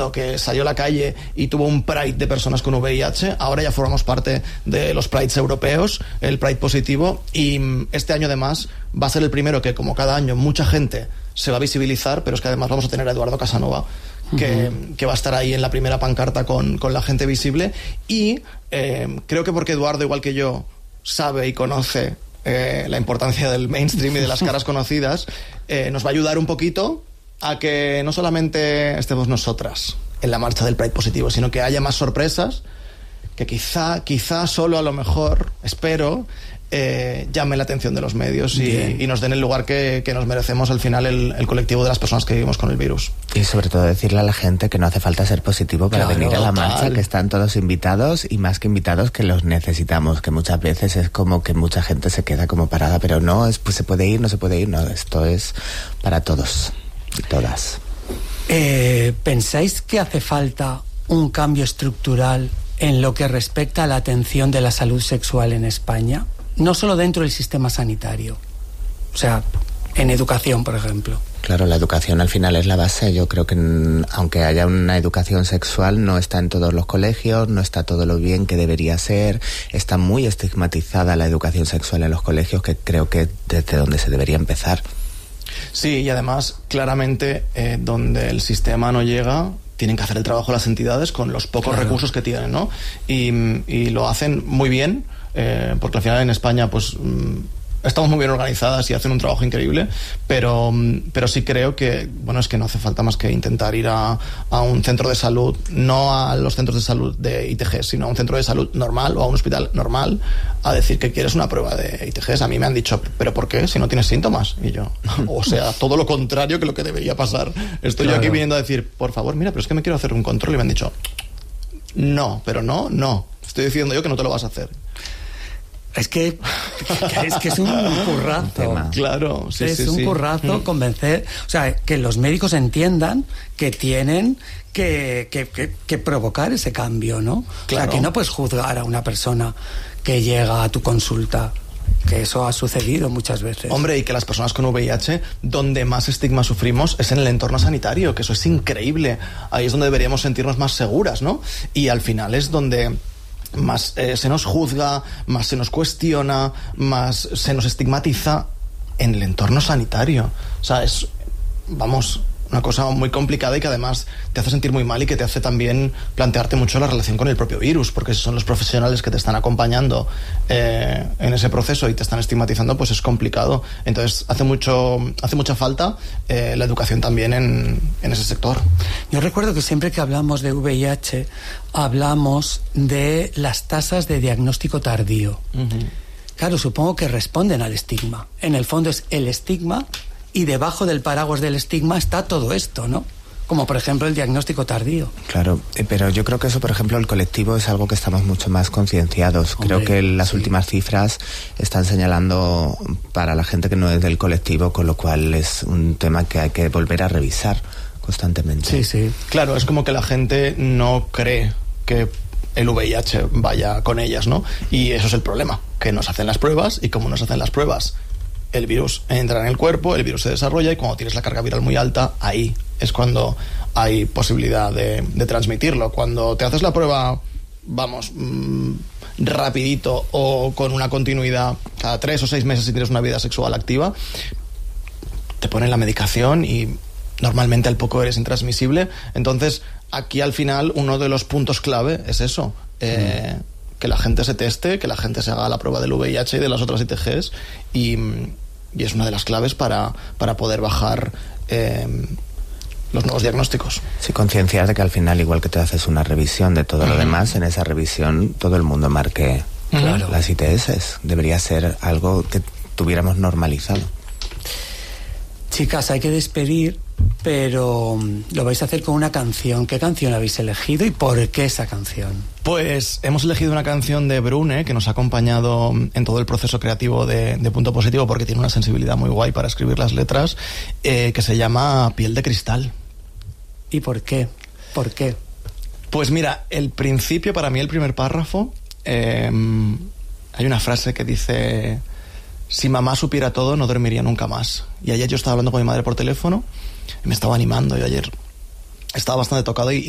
mundo que salió a la calle y tuvo un Pride de personas con VIH. Ahora ya formamos parte de los Prides europeos, el Pride positivo, y este año además va a ser el primero que, como cada año, mucha gente se va a visibilizar, pero es que además vamos a tener a Eduardo Casanova, que va a estar ahí en la primera pancarta con la gente visible. Y creo que porque Eduardo, igual que yo, sabe y conoce la importancia del mainstream y de las caras conocidas, nos va a ayudar un poquito a que no solamente estemos nosotras en la marcha del Pride positivo, sino que haya más sorpresas que quizá solo, a lo mejor, espero, llame la atención de los medios y nos den el lugar que nos merecemos al final el colectivo de las personas que vivimos con el virus. Y sobre todo decirle a la gente que no hace falta ser positivo para venir a la marcha, que están todos invitados, y más que invitados, que los necesitamos, que muchas veces es como que mucha gente se queda como parada, pero no, pues se puede ir, no se puede ir, no, esto es para todos y todas. ¿Pensáis que hace falta un cambio estructural en lo que respecta a la atención de la salud sexual en España? No solo dentro del sistema sanitario, o sea, en educación, por ejemplo. Claro, la educación al final es la base. Yo creo que aunque haya una educación sexual, no está en todos los colegios, no está todo lo bien que debería ser. Está muy estigmatizada la educación sexual en los colegios, que creo que desde donde se debería empezar. Sí, y además, claramente, donde el sistema no llega, tienen que hacer el trabajo las entidades con los pocos recursos que tienen, ¿no? Y lo hacen muy bien, porque al final en España, pues estamos muy bien organizadas y hacen un trabajo increíble, pero sí creo que, bueno, es que no hace falta más que intentar ir a un centro de salud, no a los centros de salud de ITG, sino a un centro de salud normal o a un hospital normal, a decir que quieres una prueba de ITG. A mí me han dicho, ¿pero por qué? Si no tienes síntomas. Y yo, o sea, todo lo contrario que lo que debería pasar. Estoy yo aquí viniendo a decir, por favor, mira, pero es que me quiero hacer un control, y me han dicho, no, pero no. Estoy diciendo yo que no te lo vas a hacer. Es que es un currazo. Claro, sí, es un currazo convencer, o sea, que los médicos entiendan que tienen que provocar ese cambio, ¿no? Claro. O sea, que no puedes juzgar a una persona que llega a tu consulta, que eso ha sucedido muchas veces. Hombre, y que las personas con VIH, donde más estigma sufrimos es en el entorno sanitario, que eso es increíble. Ahí es donde deberíamos sentirnos más seguras, ¿no? Y al final es donde más se nos juzga, más se nos cuestiona, más se nos estigmatiza, en el entorno sanitario. O sea, es, vamos, una cosa muy complicada, y que además te hace sentir muy mal, y que te hace también plantearte mucho la relación con el propio virus, porque si son los profesionales que te están acompañando en ese proceso y te están estigmatizando, pues es complicado. Entonces hace mucha falta la educación también en ese sector. Yo recuerdo que siempre que hablamos de VIH hablamos de las tasas de diagnóstico tardío. Claro, supongo que responden al estigma. En el fondo es el estigma, y debajo del paraguas del estigma está todo esto, ¿no? Como por ejemplo el diagnóstico tardío. Claro, pero yo creo que eso, por ejemplo, el colectivo es algo que estamos mucho más concienciados. Creo que las últimas cifras están señalando para la gente que no es del colectivo, con lo cual es un tema que hay que volver a revisar constantemente. Sí. Claro, es como que la gente no cree que el VIH vaya con ellas, ¿no? Y eso es el problema, que nos hacen las pruebas, y como nos hacen las pruebas, el virus entra en el cuerpo, el virus se desarrolla, y cuando tienes la carga viral muy alta, ahí es cuando hay posibilidad de transmitirlo. Cuando te haces la prueba, vamos, rapidito, o con una continuidad cada 3 o 6 meses si tienes una vida sexual activa, te ponen la medicación y normalmente al poco eres intransmisible. Entonces, aquí al final uno de los puntos clave es eso, que la gente se teste, que la gente se haga la prueba del VIH y de las otras ITGs, y es una de las claves para poder bajar los nuevos diagnósticos. Sí, concienciar de que al final, igual que te haces una revisión de todo lo demás, en esa revisión todo el mundo marque las ITS. Debería ser algo que tuviéramos normalizado. Chicas, hay que despedir, pero lo vais a hacer con una canción. ¿Qué canción habéis elegido y por qué esa canción? Pues hemos elegido una canción de Brune, que nos ha acompañado en todo el proceso creativo de Punto Positivo, porque tiene una sensibilidad muy guay para escribir las letras, que se llama Piel de Cristal. ¿Y por qué? ¿Por qué? Pues mira, el principio, para mí el primer párrafo, hay una frase que dice: si mamá supiera todo, no dormiría nunca más. Y ayer yo estaba hablando con mi madre por teléfono y me estaba animando. Yo ayer estaba bastante tocado y